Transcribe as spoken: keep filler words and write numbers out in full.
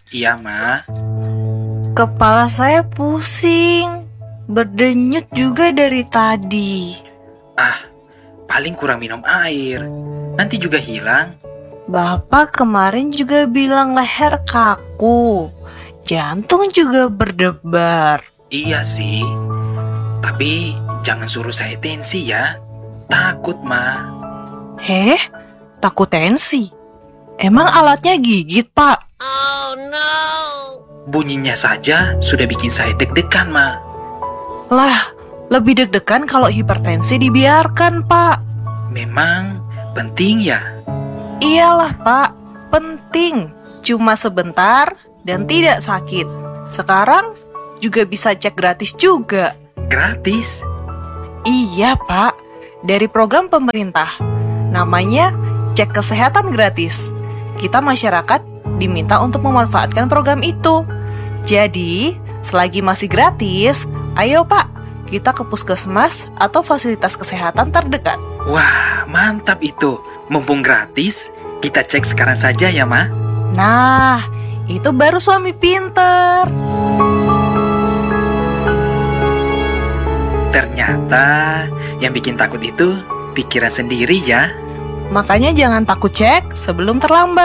Iya, Ma. Kepala saya pusing, berdenyut juga dari tadi. Ah, paling kurang minum air. Nanti juga hilang. Bapak kemarin juga bilang leher kaku, jantung juga berdebar. Iya sih. Tapi jangan suruh saya tensi ya. Takut, Ma. Heh, takut tensi? Emang alatnya gigit, Pak? Bunyinya saja sudah bikin saya deg-degan, Ma. Lah, lebih deg-degan kalau hipertensi dibiarkan, Pak. Memang penting ya? Iyalah, Pak. Penting. Cuma sebentar dan tidak sakit. Sekarang juga bisa cek gratis juga. Gratis? Iya, Pak. Dari program pemerintah. Namanya Cek Kesehatan Gratis. Kita masyarakat diminta untuk memanfaatkan program itu. Jadi, selagi masih gratis, ayo Pak, kita ke puskesmas atau fasilitas kesehatan terdekat. Wah, mantap itu. Mumpung gratis, kita cek sekarang saja ya, Ma. Nah, itu baru suami pinter. Ternyata yang bikin takut itu pikiran sendiri ya. Makanya jangan takut cek sebelum terlambat.